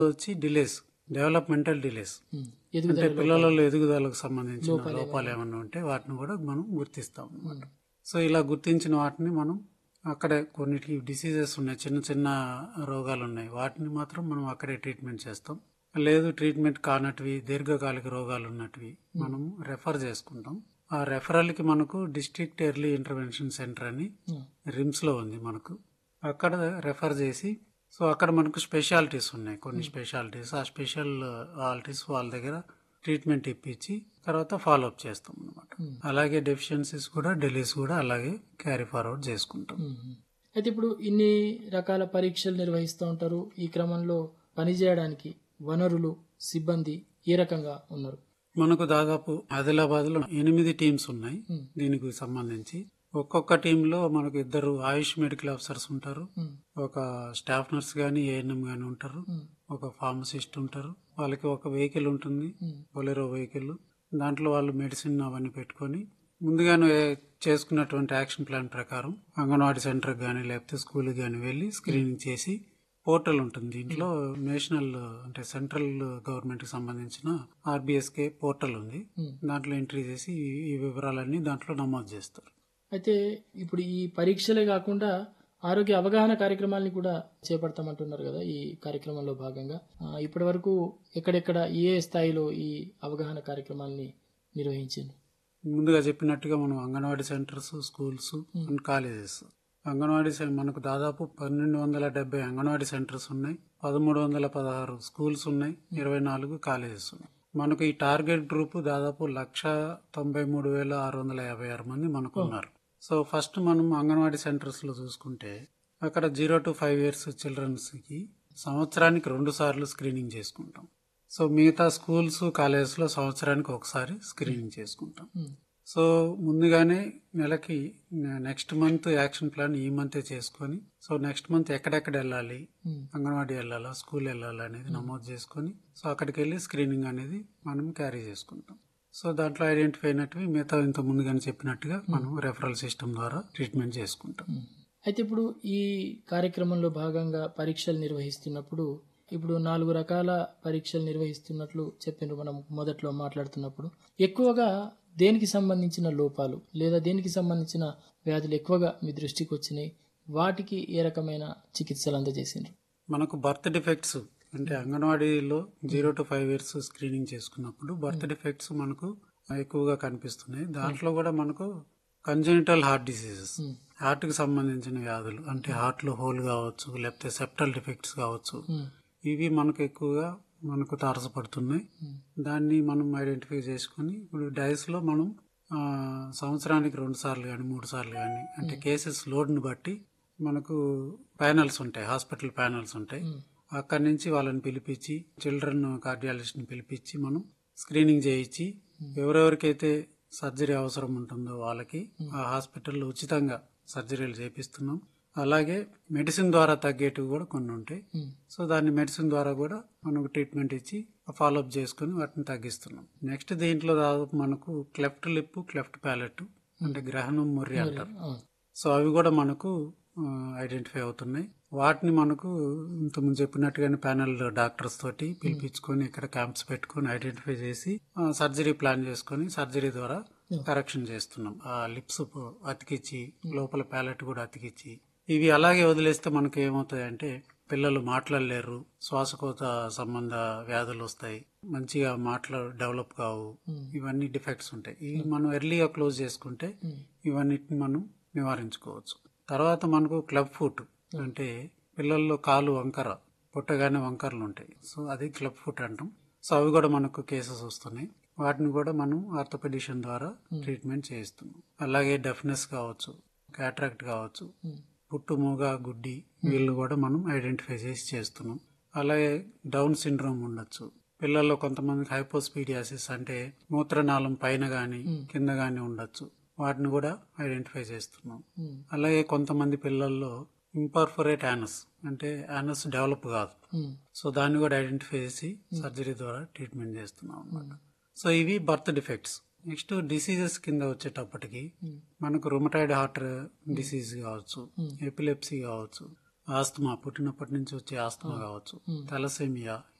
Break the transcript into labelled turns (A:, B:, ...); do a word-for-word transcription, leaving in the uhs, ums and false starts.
A: వచ్చి delays, developmental delays
B: ఉమ్.
A: అంటే
B: ఎదుగుదల లోపాలు.
A: పిల్లలలో ఎదుగుదలకు సంబంధించిన
B: లోపాలు
A: లోపాలు ఏమన్నా ఉంటే వాటిని కూడా మనం గుర్తిస్తాం అన్నమాట.
B: ఉమ్.
A: సో ఇలా గుర్తించిన వాటిని మనం అక్కడే కొన్నిటికి డిసీజెస్ ఉన్నాయి, చిన్న చిన్న రోగాలు ఉన్నాయి, వాటిని మాత్రం మనం అక్కడే ట్రీట్మెంట్ చేస్తాం. లేదు ట్రీట్మెంట్ కానటివి దీర్ఘకాలిక రోగాలు ఉన్నటివి మనం రెఫర్ చేసుకుంటాం. ఆ రెఫరల్ కి మనకు డిస్ట్రిక్ట్ ఎర్లీ ఇంటర్వెన్షన్ సెంటర్ అని
B: ఉమ్.
A: రిమ్స్ లో ఉంది మనకు. అక్కడ రెఫర్ చేసి సో అక్కడ మనకు స్పెషాలిటీస్ ఉన్నాయి, కొన్ని స్పెషాలిటీస్. ఆ స్పెషాలిటీస్ వాళ్ళ దగ్గర ట్రీట్మెంట్ ఇప్పించి తర్వాత ఫాలో అప్ చేస్తాం అనమాట. అలాగే డెఫిషియన్సీస్ కూడా డెలీస్ కూడా అలాగే క్యారీ ఫార్వర్డ్ చేసుకుంటాం.
B: ఉమ్. అయితే ఇప్పుడు ఇన్ని రకాల పరీక్షలు నిర్వహిస్తూ ఉంటారు. ఈ క్రమంలో పనిచేయడానికి వనరులు, సిబ్బంది ఏ రకంగా ఉన్నారు?
A: మనకు దాదాపు ఆదిలాబాద్ లో ఎనిమిది టీమ్స్ ఉన్నాయి
B: ఉమ్.
A: దీనికి సంబంధించి. ఒక్కొక్క టీంలో మనకు ఇద్దరు ఆయుష్ మెడికల్ ఆఫీసర్స్ ఉంటారు,
B: ఉమ్.
A: ఒక స్టాఫ్ నర్స్ గానీ ఏఎన్ఎం గానీ ఉంటారు,
B: ఉమ్.
A: ఒక ఫార్మసిస్ట్ ఉంటారు. వాళ్ళకి ఒక వెహికల్ ఉంటుంది,
B: ఉమ్.
A: Bolero vehicle. దాంట్లో వాళ్ళు మెడిసిన్ అవన్నీ పెట్టుకొని ముందుగానే చేసుకున్నటువంటి యాక్షన్ ప్లాన్ ప్రకారం అంగన్వాడీ సెంటర్ గానీ లేకపోతే స్కూల్ గానీ వెళ్లి స్క్రీనింగ్ చేసి పోర్టల్ ఉంటుంది. దీంట్లో నేషనల్ అంటే సెంట్రల్ గవర్నమెంట్ కి సంబంధించిన ఆర్బిఎస్కే పోర్టల్ ఉంది.
B: ఉమ్.
A: దాంట్లో ఎంట్రీ చేసి ఈ- ఈ వివరాలన్నీ దాంట్లో నమోదు చేస్తారు.
B: అయితే ఇప్పుడు ఈ పరీక్షలే కాకుండా ఆరోగ్య అవగాహన కార్యక్రమాలని కూడా చేపడతామంటున్నారు కదా ఈ కార్యక్రమంలో భాగంగా. ఆ, ఇప్పటి వరకు ఎక్కడెక్కడ ఏ స్థాయిలో ఈ అవగాహన కార్యక్రమాలని నిర్వహించింది?
A: ముందుగా చెప్పినట్టుగా మనం anganwadi centres, schools and colleges. Anganwadi సెం- మనకు దాదాపు పన్నెండు వందల డెబ్బై అంగన్వాడీ సెంటర్స్ ఉన్నాయి, పదమూడు వందల పదహారు స్కూల్స్ ఉన్నాయి, ఇరవై నాలుగు కాలేజెస్ ఉన్నాయి. మనకు ఈ టార్గెట్ గ్రూప్ దాదాపు లక్ష తొంభై మూడు వేల ఆరు వందల యాభై ఆరు మంది మనకు ఉన్నారు. సో ఫస్ట్ మనం అంగన్వాడీ సెంటర్స్ లో చూసుకుంటే అక్కడ zero to five years children's కి సంవత్సరానికి రెండు సార్లు స్క్రీనింగ్ చేసుకుంటాం. సో మిగతా స్కూల్స్, కాలేజెస్ లో సంవత్సరానికి ఒకసారి స్క్రీనింగ్ చేసుకుంటాం.
B: ఉమ్.
A: సో ముందుగానే నెలకి నెక్స్ట్ మంత్ యాక్షన్ ప్లాన్ ఈ మంత్ చేసుకొని సో నెక్స్ట్ మంత్ ఎక్కడెక్కడ వెళ్ళాలి,
B: ఉమ్.
A: అంగన్వాడీ వెళ్ళాలా, స్కూల్ వెళ్ళాలా అనేది నమోదు చేసుకొని సో అక్కడికి వెళ్ళి స్క్రీనింగ్ అనేది మనం క్యారీ చేసుకుంటాం. సో దాంట్లో ఐడెంటిఫై అయినట్టు మిగతా ఇంత ముందుగానే చెప్పినట్టుగా మనం రెఫరల్ సిస్టమ్ ద్వారా ట్రీట్మెంట్ చేసుకుంటాం.
B: ఉమ్. అయితే ఇప్పుడు ఈ కార్యక్రమంలో భాగంగా పరీక్షలు నిర్వహిస్తున్నప్పుడు ఇప్పుడు నాలుగు రకాల పరీక్షలు నిర్వహిస్తున్నట్లు చెప్పిండ్రు మనం మొదట్లో మాట్లాడుతున్నప్పుడు. ఎక్కువగా దేనికి సంబంధించిన లోపాలు లేదా దేనికి సంబంధించిన వ్యాధులు ఎక్కువగా మీ దృష్టికి వచ్చినాయి? వాటికి ఏ రకమైన చికిత్సలు అందజేసిండ్రు?
A: మనకు బర్త్ డిఫెక్ట్స్ అంటే అంగన్వాడీలో zero to five years screening చేసుకున్నప్పుడు బర్త్ డిఫెక్ట్స్ మనకు ఎక్కువగా కనిపిస్తున్నాయి. దాంట్లో కూడా మనకు కంజెనిటల్ హార్ట్ డిసీజెస్,
B: ఉమ్.
A: హార్ట్ కి సంబంధించిన వ్యాధులు అంటే హార్ట్ లో హోల్ కావచ్చు, లేకపోతే సెప్టల్ డిఫెక్ట్స్ కావచ్చు,
B: ఉమ్.
A: ఇవి మనకు ఎక్కువగా మనకు తారసపడుతున్నాయి.
B: ఉమ్.
A: దాన్ని మనం ఐడెంటిఫై చేసుకుని ఇప్పుడు డైస్ లో మనం ఆ, సంవత్సరానికి రెండు సార్లు కానీ మూడు సార్లు కానీ అంటే కేసెస్ లోడ్ ని బట్టి మనకు ప్యానల్స్ ఉంటాయి, హాస్పిటల్ ప్యానల్స్ ఉంటాయి.
B: ఉమ్.
A: అక్కడి నుంచి వాళ్ళని పిలిపించి చిల్డ్రన్ కార్డియాలజిస్ట్ ని పిలిపించి మనం స్క్రీనింగ్ చేయించి ఎవరెవరికైతే సర్జరీ అవసరం ఉంటుందో వాళ్ళకి ఆ హాస్పిటల్లో ఉచితంగా సర్జరీలు చేపిస్తున్నాం. అలాగే మెడిసిన్ ద్వారా తగ్గేటివి కూడా కొన్ని ఉంటాయి.
B: ఉమ్.
A: సో దాన్ని మెడిసిన్ ద్వారా కూడా మనకు ట్రీట్మెంట్ ఇచ్చి ఫాలోఅప్ చేసుకుని వాటిని తగ్గిస్తున్నాం. నెక్స్ట్ దీంట్లో దాదాపు మనకు క్లెఫ్ట్ లిప్, క్లెఫ్ట్ ప్యాలెట్ అంటే గ్రహణం, మొర్రి అంటారు.
B: అవును.
A: సో అవి కూడా మనకు ఐడెంటిఫై అవుతున్నాయి. వాటిని మనకు ఇంతకుముందు చెప్పినట్టుగానే ప్యానల్ డాక్టర్స్ తోటి పిలిపించుకొని ఇక్కడ క్యాంప్స్ పెట్టుకొని ఐడెంటిఫై చేసి సర్జరీ ప్లాన్ చేసుకొని సర్జరీ ద్వారా కరెక్షన్ చేస్తున్నాం. ఆ లిప్స్ అతికిచ్చి లోపల ప్యాలెట్ కూడా అతికిచ్చి. ఇవి అలాగే వదిలేస్తే మనకు ఏమవుతాయంటే పిల్లలు మాట్లాడలేరు, శ్వాసకోశ సంబంధ వ్యాధులు వస్తాయి, మంచిగా మాటలు డెవలప్ కావు, ఇవన్నీ డిఫెక్ట్స్ ఉంటాయి. ఇవి మనం ఎర్లీగా క్లోజ్ చేసుకుంటే ఇవన్నిటిని మనం నివారించుకోవచ్చు. తర్వాత మనకు క్లబ్ ఫుట్ అంటే పిల్లల్లో కాలు వంకర, పుట్టగానే వంకరలు ఉంటాయి. సో అది క్లబ్ ఫుట్ అంటాం. సో అవి కూడా మనకు కేసెస్ వస్తున్నాయి. వాటిని కూడా మనం ఆర్థోపెడిషన్ ద్వారా ట్రీట్మెంట్ చేయిస్తున్నాం. అలాగే డెఫ్నెస్ కావచ్చు, క్యాట్రాక్ట్ కావచ్చు, పుట్టు, మూగ, గుడ్డి వీళ్ళు కూడా మనం ఐడెంటిఫై చేసి చేస్తున్నాం. అలాగే డౌన్ సిండ్రోమ్ ఉండొచ్చు పిల్లల్లో. కొంతమందికి హైపోస్పీడియాసిస్ అంటే మూత్రనాళం పైన గాని కింద గాని ఉండొచ్చు. వాటిని కూడా ఐడెంటిఫై చేస్తున్నాం.
B: ఉమ్.
A: అలాగే కొంతమంది పిల్లల్లో ఇంపర్ఫొరేట్ యానస్ అంటే యానస్ డెవలప్ కాదు.
B: ఉమ్.
A: సో దాన్ని కూడా ఐడెంటిఫై చేసి సర్జరీ ద్వారా ట్రీట్మెంట్ చేస్తున్నాం అన్నమాట. సో ఇవి బర్త్ డిఫెక్ట్స్. నెక్స్ట్ డిసీజెస్ కింద వచ్చేటప్పటికి మనకు రుమటాయిడ్ హార్ట్ డిసీజ్ కావచ్చు, ఎపిలెప్సీ కావచ్చు, ఆస్తమా పుట్టినప్పటి నుంచి వచ్చే ఆస్తమా కావచ్చు, తలసేమియా